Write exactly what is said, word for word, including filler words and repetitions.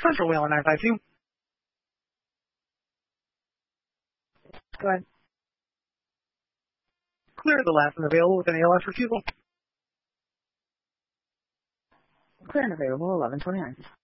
Central Wheel nine five two. Go ahead. Clear the last and available with an A L S refusal. Clear and available, eleven twenty-nine.